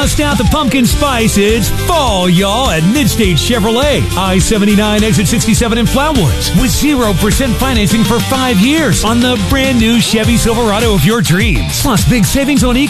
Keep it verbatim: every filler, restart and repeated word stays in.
Bust out the pumpkin spice. It's fall, y'all, at Midstate Chevrolet. I seventy-nine, exit sixty-seven in Flatwoods. With zero percent financing for five years on the brand new Chevy Silverado of your dreams. Plus, big savings on e